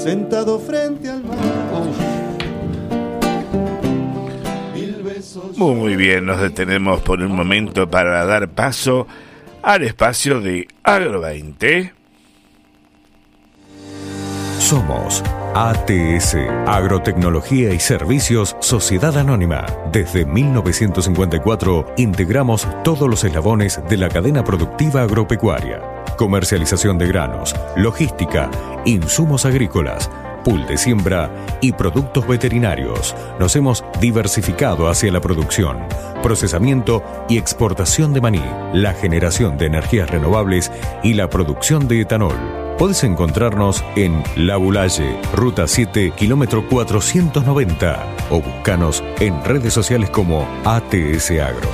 sentado frente al mar. Muy bien, nos detenemos por un momento para dar paso al espacio de Agro 20. Somos ATS, Agrotecnología y Servicios Sociedad Anónima. Desde 1954 integramos todos los eslabones de la cadena productiva agropecuaria. Comercialización de granos, logística, insumos agrícolas, pool de siembra y productos veterinarios. Nos hemos diversificado hacia la producción, procesamiento y exportación de maní, la generación de energías renovables y la producción de etanol. Puedes encontrarnos en La Boulaye, Ruta 7, kilómetro 490 o búscanos en redes sociales como ATS Agro.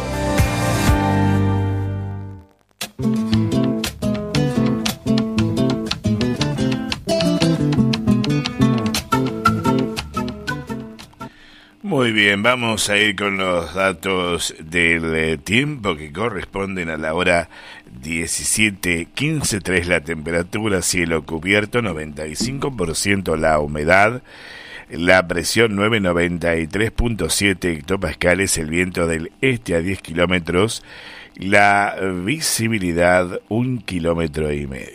Muy bien, vamos a ir con los datos del tiempo que corresponden a la hora 17:15:3, la temperatura, cielo cubierto, 95% la humedad, la presión 993.7 hectopascales, el viento del este a 10 kilómetros, la visibilidad 1,5 kilómetros.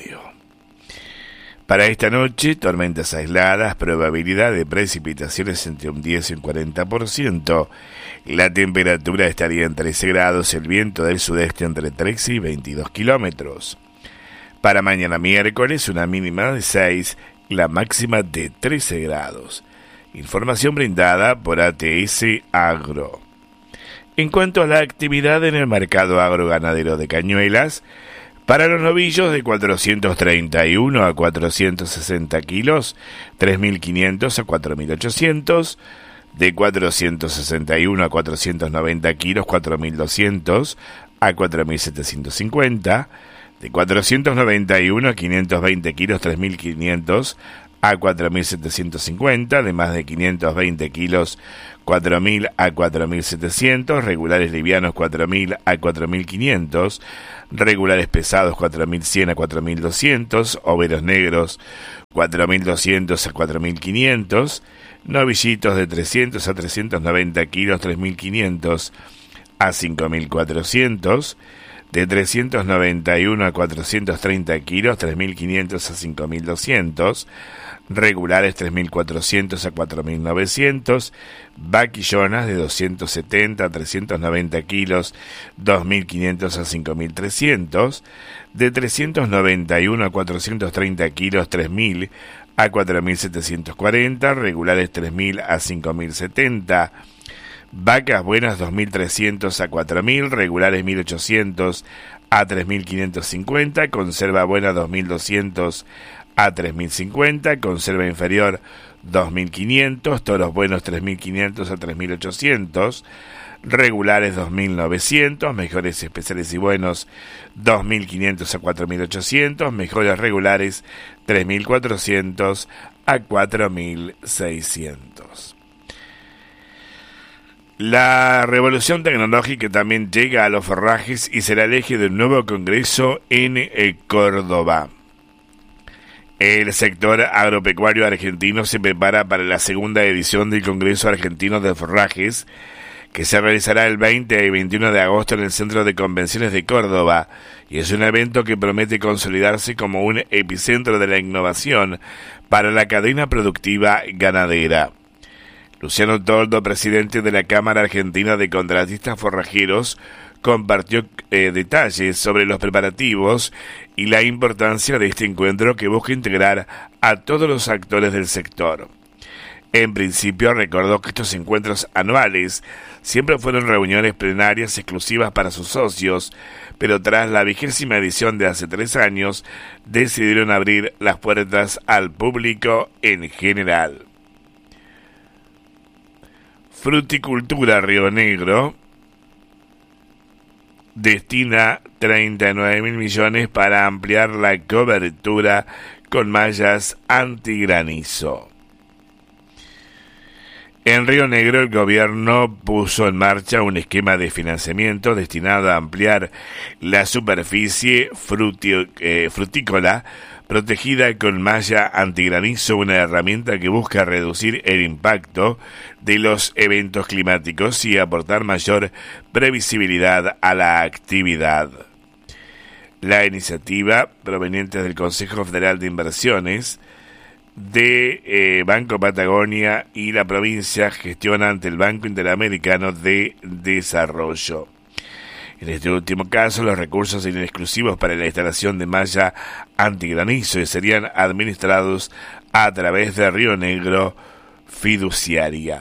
Para esta noche, tormentas aisladas, probabilidad de precipitaciones entre un 10 y un 40%. La temperatura estaría en 13 grados, el viento del sudeste entre 13 y 22 kilómetros. Para mañana miércoles, una mínima de 6, la máxima de 13 grados. Información brindada por ATS Agro. En cuanto a la actividad en el mercado agroganadero de Cañuelas, para los novillos de 431 a 460 kilos, 3.500 a 4.800. De 461 a 490 kilos, 4.200 a 4.750. De 491 a 520 kilos, 3.500 a 4.750. De más de 520 kilos, 4.000 a 4.700. Regulares livianos, 4.000 a 4.500. Regulares pesados, 4.100 a 4.200, overos negros, 4.200 a 4.500, novillitos de 300 a 390 kilos, 3.500 a 5.400, de 391 a 430 kilos, 3.500 a 5.200, regulares 3.400 a 4.900, vaquillonas de 270 a 390 kilos, 2.500 a 5.300, de 391 a 430 kilos, 3.000 a 4.740, regulares 3.000 a 5.070, vacas buenas 2.300 a 4.000, regulares 1.800 a 3.550, conserva buena 2.200 a 3.050, conserva inferior 2.500, toros buenos 3.500 a 3.800, regulares 2.900, mejores especiales y buenos 2.500 a 4.800, mejores regulares 3.400 a 4.600. La revolución tecnológica también llega a los forrajes y será el eje de un nuevo congreso en Córdoba. El sector agropecuario argentino se prepara para la segunda edición del Congreso Argentino de Forrajes, que se realizará el 20 y 21 de agosto en el Centro de Convenciones de Córdoba, y es un evento que promete consolidarse como un epicentro de la innovación para la cadena productiva ganadera. Luciano Toldo, presidente de la Cámara Argentina de Contratistas Forrajeros, compartió detalles sobre los preparativos y la importancia de este encuentro que busca integrar a todos los actores del sector. En principio recordó que estos encuentros anuales siempre fueron reuniones plenarias exclusivas para sus socios, pero tras la 20ª edición de hace 3 años, decidieron abrir las puertas al público en general. Fruticultura Río Negro destina 39.000 millones para ampliar la cobertura con mallas antigranizo. En Río Negro, el gobierno puso en marcha un esquema de financiamiento destinado a ampliar la superficie frutícola protegida con malla antigranizo, una herramienta que busca reducir el impacto de los eventos climáticos y aportar mayor previsibilidad a la actividad. La iniciativa, proveniente del Consejo Federal de Inversiones, de Banco Patagonia y la provincia, gestiona ante el Banco Interamericano de Desarrollo. En este último caso, los recursos serían exclusivos para la instalación de malla antigranizo y serían administrados a través de Río Negro Fiduciaria.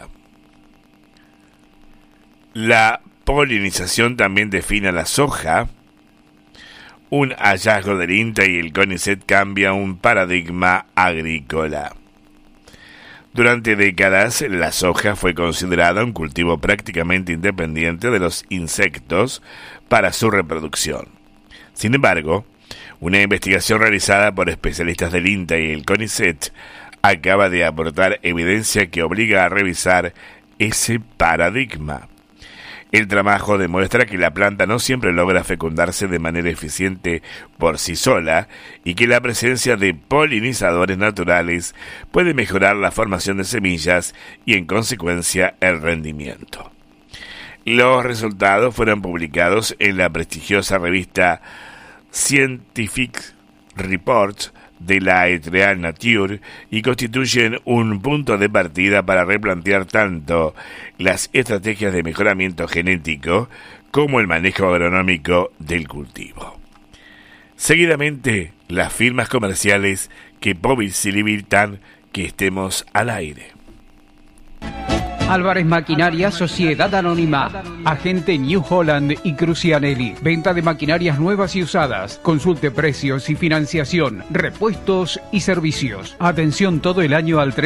La polinización también define la soja. Un hallazgo del INTA y el CONICET cambia un paradigma agrícola. Durante décadas, la soja fue considerada un cultivo prácticamente independiente de los insectos para su reproducción. Sin embargo, una investigación realizada por especialistas del INTA y el CONICET acaba de aportar evidencia que obliga a revisar ese paradigma. El trabajo demuestra que la planta no siempre logra fecundarse de manera eficiente por sí sola y que la presencia de polinizadores naturales puede mejorar la formación de semillas y en consecuencia el rendimiento. Los resultados fueron publicados en la prestigiosa revista Scientific Reports de la editorial Nature y constituyen un punto de partida para replantear tanto las estrategias de mejoramiento genético como el manejo agronómico del cultivo. Seguidamente, las firmas comerciales que posibilitan que estemos al aire. Álvarez Maquinaria Sociedad Anónima, agente New Holland y Crucianelli, venta de maquinarias nuevas y usadas, consulte precios y financiación, repuestos y servicios. Atención todo el año al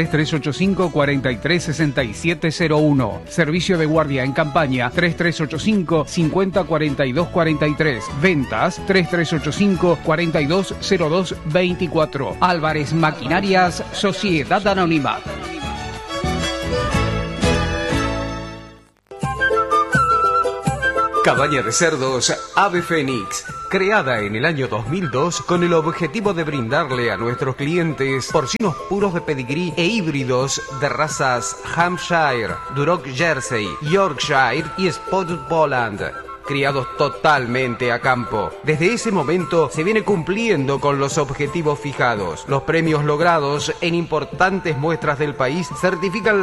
3385-436701, servicio de guardia en campaña 3385-504243, ventas 3385-420224. Álvarez Maquinarias Sociedad Anónima. Cabaña de cerdos Ave Fénix, creada en el año 2002 con el objetivo de brindarle a nuestros clientes porcinos puros de pedigrí e híbridos de razas Hampshire, Duroc Jersey, Yorkshire y Spotted Poland, criados totalmente a campo. Desde ese momento se viene cumpliendo con los objetivos fijados. Los premios logrados en importantes muestras del país certifican